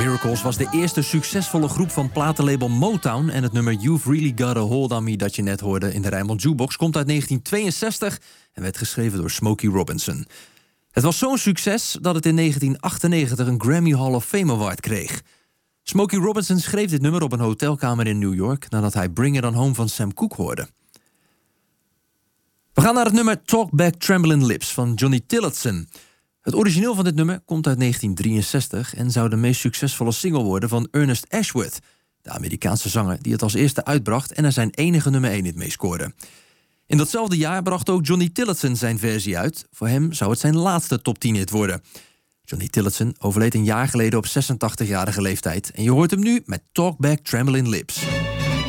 Miracles was de eerste succesvolle groep van platenlabel Motown en het nummer You've Really Got a Hold on Me dat je net hoorde in de Rijnmond Jukebox komt uit 1962 en werd geschreven door Smokey Robinson. Het was zo'n succes dat het in 1998 een Grammy Hall of Fame Award kreeg. Smokey Robinson schreef dit nummer op een hotelkamer in New York nadat hij Bring It On Home van Sam Cooke hoorde. We gaan naar het nummer Talk Back Trembling Lips van Johnny Tillotson. Het origineel van dit nummer komt uit 1963 en zou de meest succesvolle single worden van Ernest Ashworth, de Amerikaanse zanger die het als eerste uitbracht en er zijn enige nummer 1 hit mee scoorde. In datzelfde jaar bracht ook Johnny Tillotson zijn versie uit. Voor hem zou het zijn laatste top 10 hit worden. Johnny Tillotson overleed een jaar geleden op 86-jarige leeftijd en je hoort hem nu met Talk Back Trembling Lips.